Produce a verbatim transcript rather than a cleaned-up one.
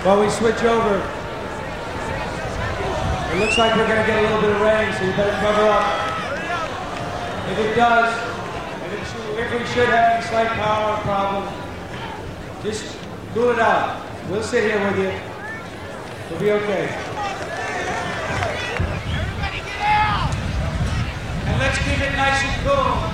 While we switch over, it looks like we're going to get a little bit of rain, so you better cover up. If it does, if, it should, if we should have any slight power problem, just cool it out. We'll sit here with you. We'll be okay. Everybody get out! And let's keep it nice and cool.